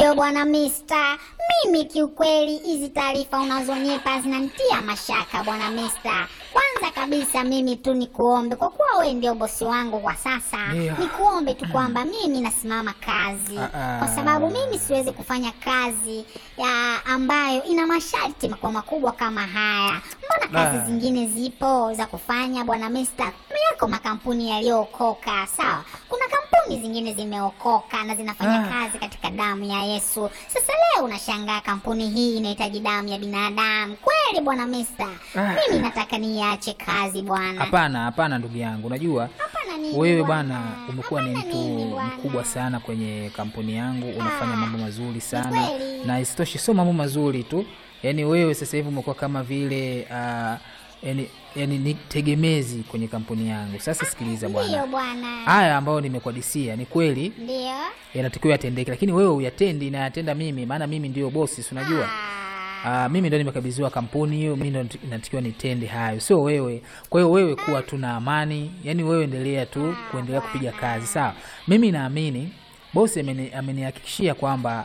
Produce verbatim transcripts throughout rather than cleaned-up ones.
Ndiyo bwana Mister, mimi kiukweli hizi taarifa unazonipa zinanitia mashaka bwana Mister. Kwanza kabisa mimi tu nikuombe, kwa kuwa wewe ndio bosi wangu kwa sasa, yeah. Nikuombe tu kwamba mimi nasimama kazi, uh, uh, kwa sababu mimi siwezi kufanya kazi ya ambayo ina masharti makubwa makubwa kama haya. Mbona kazi uh, zingine zipo za kufanya bwana Mister? Yako makampuni yaliyookoka, sawa? Kuna kampuni zingine zimeokoka na zinafanya uh, kazi katika damu ya Yesu. Sasa leo unashangaa kampuni hii inahitaji damu ya binadamu. Kweli bwana Mister? Uh, mimi nataka niache kazi bwana. Hapana, hapana ndugu yangu. Unajua wewe bwana umekuwa ni mtu mkubwa sana kwenye kampuni yangu, unafanya mambo mazuri sana. Na isitoshe sio mambo mazuri tu. Yaani wewe sasa hivi umekuwa kama vile uh, yani yani ni tegemezi kwenye kampuni yangu. Sasa sikiliza bwana. Ndio bwana. Haya ambayo nimekuadisia ni kweli. Ndio. Yanatakiwa yatendeke, lakini wewe uyatendi na yatenda mimi, maana mimi ndio bosi, si unajua? Ah, uh, mimi ndio nimekabidhiwa kampuni hiyo, mimi ndio natakiwa nitende hayo, sio wewe. Kwa hiyo wewe kuwa tuna amani, yani wewe endelea tu kuendelea kupiga kazi, sawa? Mimi naamini bosi amenihakikishia kwamba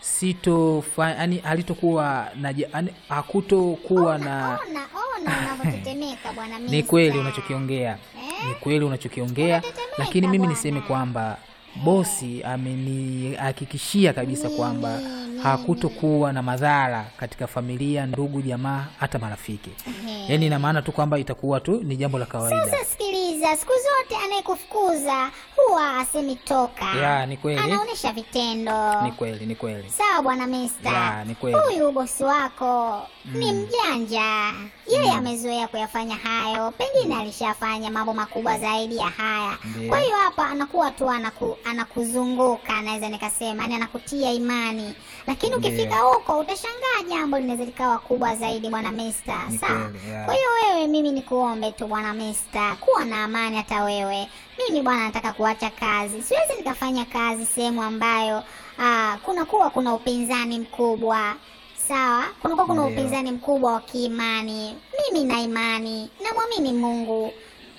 sito yani halitokuwa na hakutokuwa na ona ona unavyotetemeka bwana Mister. Ni kweli unachokiongea. Eh? Ni kweli unachokiongea, lakini mimi niseme kwamba bosi amenihakikishia kabisa kwamba hakutokuwa na madhara katika familia, ndugu, jamaa, hata marafiki. Yaani ina maana tu kwamba itakuwa tu ni jambo la kawaida. Sasa sikiliza, siku zote anayekufukuza huwa asemi toka. Ya, ni kweli. Anaonesha vitendo. Ni kweli, ni kweli. Sawa bwana Mister. Ya, ni kweli. Huyu bosi wako mm. ni mjanja. Yeye mm. amezoea kuyafanya hayo. Pengine alishafanya mambo makubwa zaidi ya haya. Ndiyo. Kwa hiyo hapa anakuwa tu anaku, anakuzunguka, naweza nikasema, yani anakutia imani. Lakini ukifika huko utashangaa jambo linaweza likawa kubwa zaidi bwana Mister. Sawa. Yeah. Kwa hiyo wewe mimi nikuombe tu bwana Mister, kuwa na amani hata wewe. Mimi bwana nataka kuacha kazi. Siwezi nikafanya kazi sehemu ambayo ah kuna kuwa kuna upinzani mkubwa. Sawa? Kuna kuwa kuna yeah. upinzani mkubwa wa kiimani. Mimi na imani, namwamini Mungu.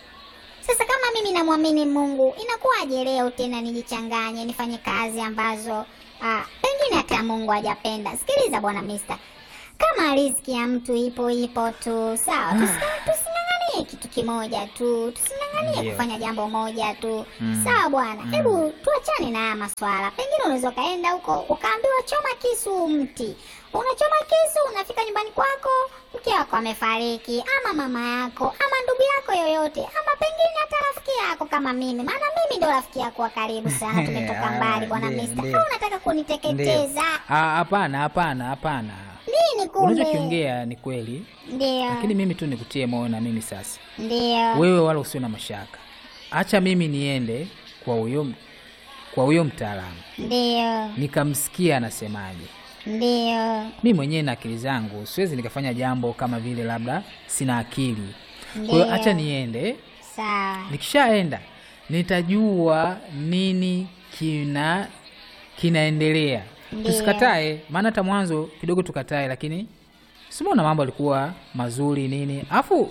Sasa kama mimi namwamini Mungu, inakuwaje leo tena nijichanganye nifanye kazi ambazo ah pengine hata Mungu hajapenda? Sikiliza bwana Mister. Kama riziki ya mtu ipo ipo tu, sawa? Tusinanganie kitu kimoja tu, tusinanganie yeah. kufanya jambo moja tu. Mm. Sawa bwana. Mm. Hebu tuachane na haya maswala. Pengine unaweza kaenda huko ukaambiwa choma kisu mti. Unachoma kisu, unafika nyumbani kwako, mke wako amefariki, ama mama yako, ama ndugu yako yoyote, ama pengine hata rafiki yako kama mimi. Maana mimi ndo rafiki yako wa karibu sana, tumetoka mbali bwana Mister. Au unataka kuniteketeza? Ah, hapana, hapana, hapana. Nini kumbe? Unachokiongea ni kweli. Ndio. Lakini mimi tu nikutie moyo na mimi sasa. Ndio. Wewe wala usiwe na mashaka. Acha mimi niende kwa huyo kwa huyo mtaalamu. Ndio. Nikamsikia anasemaje. Ndio. Mimi mwenyewe na akili zangu siwezi nikafanya jambo kama vile labda sina akili. Kwa hiyo acha niende. Sawa. Nikishaenda nitajua nini kina kinaendelea. Tusikatae, maana hata mwanzo kidogo tukatae, lakini simuona mambo yalikuwa mazuri nini. Afu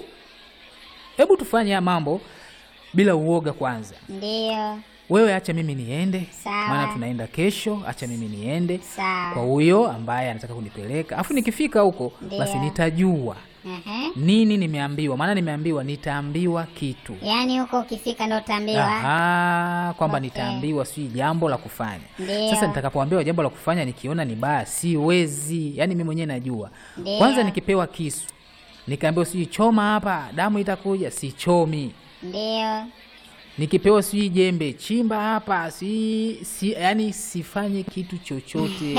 hebu tufanye mambo bila uoga kwanza. Ndio. Wewe acha mimi niende, maana tunaenda kesho, acha mimi niende. Sawa. Kwa huyo ambaye anataka kunipeleka. Afu nikifika huko basi nitajua. Uh-huh. Nini nimeambiwa? Maana nimeambiwa nitaambiwa kitu. Yaani huko ukifika ndo utaambiwa. Aha, kwamba okay. Nitaambiwa si jambo la kufanya. Ndiyo. Sasa nitakapoambiwa jambo la kufanya nikiona ni baya siwezi. Yaani mimi mwenyewe najua. Ndiyo. Kwanza nikipewa kisu, nikaambiwa si choma hapa, damu itakuja, si chomi. Ndio. Nikipewa si jembe, chimba hapa, si, si yani sifanye kitu chochote.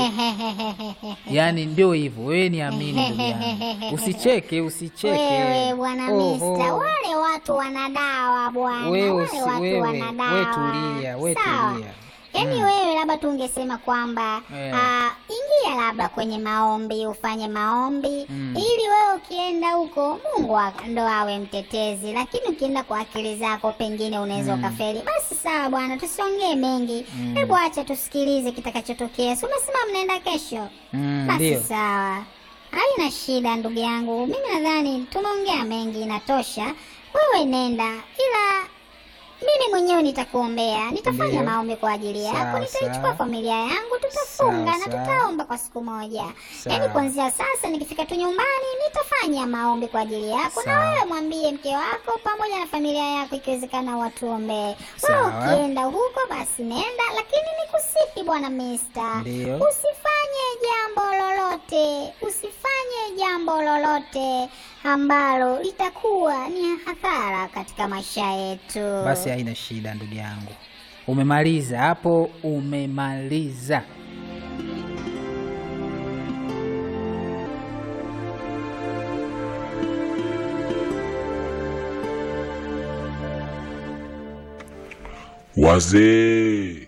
Yani ndio hivyo, wewe niamini ndugu yangu. Usicheke, usicheke. Wewe bwana Mister, wale watu wanadawa bwana. Wale watu wewe, wanadawa. Wewe tulia, wewe tulia. Yaani mm. wewe labda tu ungesema kwamba yeah. uh, ingia labda kwenye maombi, ufanye maombi mm. ili wewe ukienda huko Mungu ndo awe mtetezi. Lakini ukienda kwa akili zako pengine unaweza mm. ukafeli. Basi sawa bwana, tusiongee mengi. Hebu mm. acha tusikilize kitakachotokea. Si umesema mnaenda kesho? Mm, basi dio. Sawa. Haina shida ndugu yangu. Mimi nadhani tumeongea mengi, inatosha. Wewe nenda, ila mimi mwenyewe nitakuombea, nitafanya Ndiyo. maombi kwa ajili yako, Sawa, nitaichukua sawa. familia yangu, tutafunga Sawa, na sawa. tutaomba kwa siku moja. Sawa. Yaani kuanzia sasa nikifika tu nyumbani nitafanya maombi kwa ajili yako, na Sawa. wewe mwambie mke wako pamoja na familia yako, ikiwezekana watuombee. Wewe Sawa. ukienda huko basi nenda, lakini nikusihi bwana Mister, Ndiyo. usifanye jambo lolote, usifanye jambo lolote ambalo litakuwa ni hasara katika maisha yetu. Basi haina shida ndugu yangu. Umemaliza hapo, umemaliza. Wazee,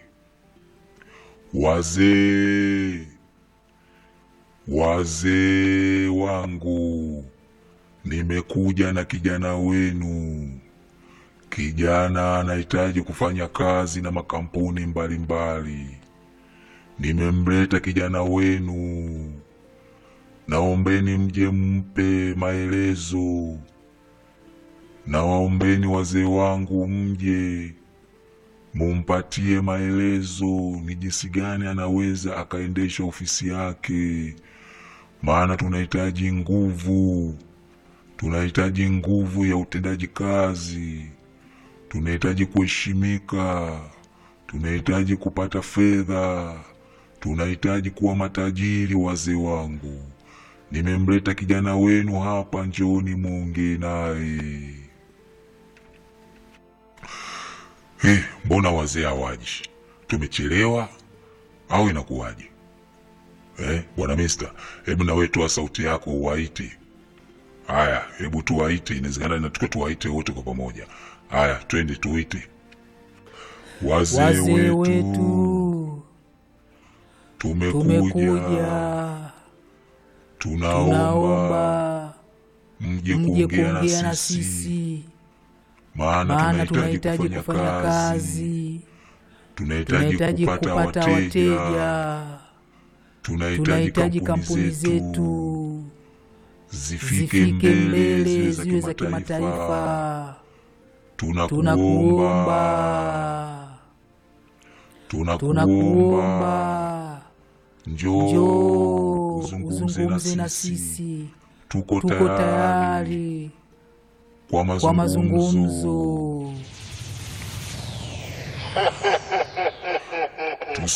wazee, wazee wangu, nimekuja na kijana wenu. Kijana anahitaji kufanya kazi na makampuni mbalimbali. Nimemleta kijana wenu, naombeni mje mpe maelezo. Nawaombeni wazee wangu mje mumpatie maelezo ni jinsi gani anaweza akaendesha ofisi yake, maana tunahitaji nguvu, tunahitaji nguvu ya utendaji kazi, tunahitaji kuheshimika, tunahitaji kupata fedha, tunahitaji kuwa matajiri. Wazee wangu, nimemleta kijana wenu hapa, njooni muongee naye. He, mbona wazee hawaji? Tumechelewa au inakuwaje? Eh, bwana Mister, hebu na wewe toa sauti yako uwaite. Haya, hebu tuwaite, inawezekana inatakiwa tuwaite wote kwa pamoja. Haya, twende tuite. Wazee, Wazee wetu, wetu, tumekuja, tumekuja, tunaomba tunaomba mje mje kuongea kuongea na na sisi, sisi, maana maana tunahitaji tunahitaji kufanya kufanya kazi, kazi, tunahitaji tunahitaji kupata kupata wateja, wateja, tunahitaji tunahitaji kampuni kampuni zetu zetu zifike zifike mbele, mbele, ziwe ziwe za za kimataifa. kimataifa. Tunakuomba, Tunakuomba, tunakuomba, njoo njoo uzungumze uzungumze na na sisi. sisi, Tuko tuko tayari tayari kwa kwa mazungumzo. mazungumzo.